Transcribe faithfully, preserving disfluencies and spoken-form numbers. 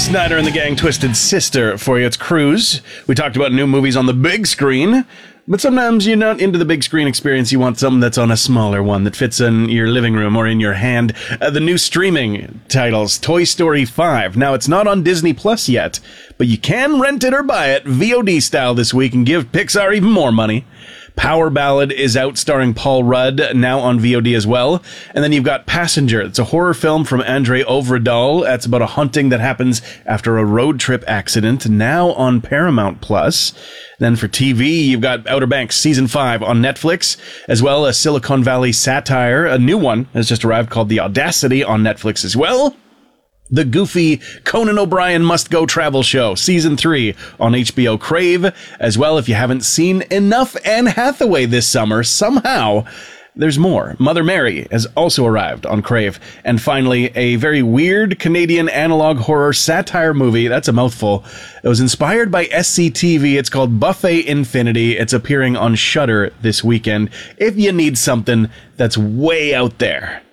Snyder and the Gang Twisted Sister for you. It's Cruise. We talked about new movies on the big screen, but sometimes you're not into the big screen experience. You want something that's on a smaller one that fits in your living room or in your hand. Uh, the new streaming titles, Toy Story five. Now, it's not on Disney Plus yet, but you can rent it or buy it V O D style this week and give Pixar even more money. Power Ballad is out, starring Paul Rudd, now on V O D as well. And then you've got Passenger. It's a horror film from Andre Ovredal. That's about a haunting that happens after a road trip accident, now on Paramount Plus. Then for T V, you've got Outer Banks Season five on Netflix, as well as Silicon Valley Satire. A new one has just arrived called The Audacity on Netflix as well. The goofy Conan O'Brien Must Go Travel Show, Season three on H B O Crave. As well, if you haven't seen enough Anne Hathaway this summer, somehow there's more. Mother Mary has also arrived on Crave. And finally, a very weird Canadian analog horror satire movie. That's a mouthful. It was inspired by S C T V. It's called Buffet Infinity. It's appearing on Shudder this weekend if you need something that's way out there.